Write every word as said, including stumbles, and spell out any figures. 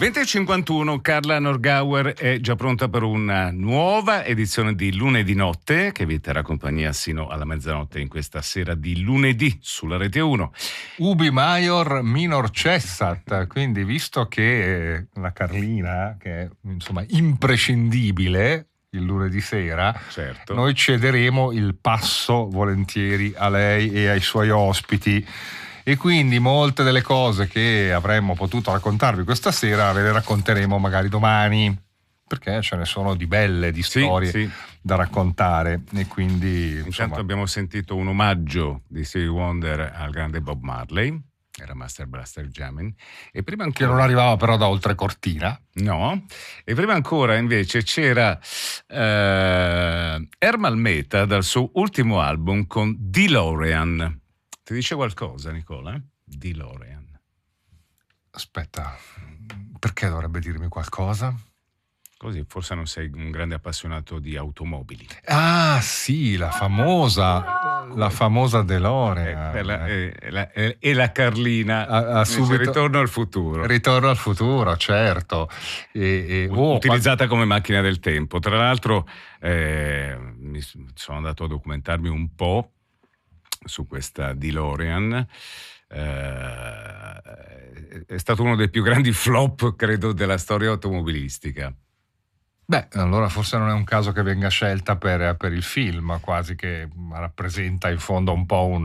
venti e cinquantuno, Carla Norgauer è già pronta per una nuova edizione di Lunedì Notte che vi terrà compagnia sino alla mezzanotte in questa sera di lunedì sulla Rete uno. Ubi maior minor cessat, quindi visto che la Carlina, che è insomma imprescindibile il lunedì sera, certo, noi cederemo il passo volentieri a lei e ai suoi ospiti. E quindi molte delle cose che avremmo potuto raccontarvi questa sera ve le racconteremo magari domani, perché ce ne sono di belle, di storie sì, sì. da raccontare. E quindi intanto insomma... abbiamo sentito un omaggio di Stevie Wonder al grande Bob Marley, era Master Blaster Jamming, e prima ancora... che non arrivava però da oltre cortina. No, e prima ancora invece c'era eh, Ermal Meta dal suo ultimo album con DeLorean. Ti dice qualcosa, Nicola? DeLorean. Aspetta, perché dovrebbe dirmi qualcosa? Così, forse non sei un grande appassionato di automobili. Ah, sì, la famosa, la famosa DeLorean. E la, e la, e la Carlina. A, a subito, Ritorno al futuro. Ritorno al futuro, certo. E, e, oh, utilizzata quando... come macchina del tempo. Tra l'altro, eh, mi sono andato a documentarmi un po' su questa DeLorean. Eh, è stato uno dei più grandi flop, credo, della storia automobilistica. Beh, allora forse non è un caso che venga scelta per, per il film, quasi che rappresenta in fondo un po' un